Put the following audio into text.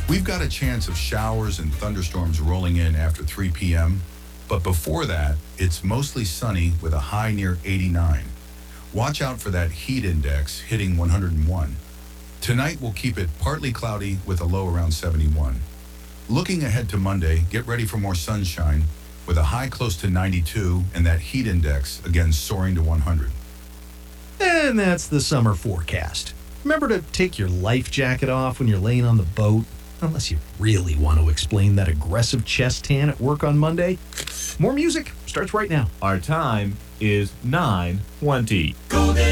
We've got a chance of showers and thunderstorms rolling in after 3 p.m., but before that, it's mostly sunny with a high near 89. Watch out for that heat index hitting 101. Tonight, we'll keep it partly cloudy with a low around 71. Looking ahead to Monday, get ready for more sunshine with a high close to 92 and that heat index again soaring to 100. And that's the summer forecast. Remember to take your life jacket off when you're laying on the boat, unless you really want to explain that aggressive chest tan at work on Monday. More music starts right now. Our time is 9:20.